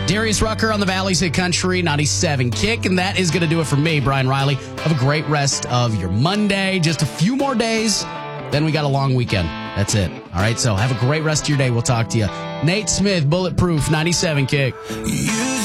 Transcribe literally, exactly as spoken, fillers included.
Darius Rucker on the Valley's Hit Country ninety-seven Kick. And that is going to do it for me, Brian Riley. Have a great rest of your Monday. Just a few more days. Then we got a long weekend. That's it. All right, so have a great rest of your day. We'll talk to you. Nate Smith, Bulletproof ninety-seven Kick.